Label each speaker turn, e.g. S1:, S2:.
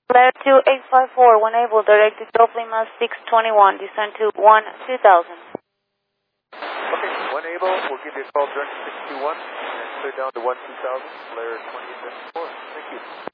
S1: Flare 2854, when able, direct to Gulf Lima 621, descend to 2000.
S2: Okay, when able, we'll give you a call during 621 and clear down to 2000, flare 2854. Thank you.